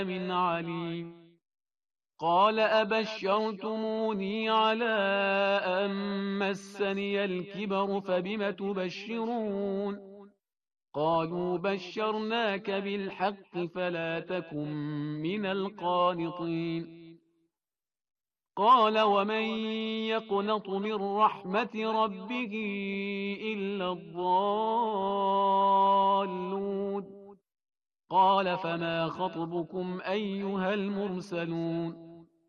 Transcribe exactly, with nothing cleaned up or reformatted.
من عليم. قال أبشرتموني على أن مسني الكبر فبم تبشرون قالوا بشرناك بالحق فلا تكن من القانطين. قال ومن يقنط من رحمة ربه إلا الضالون. قال فما خطبكم أيها المرسلون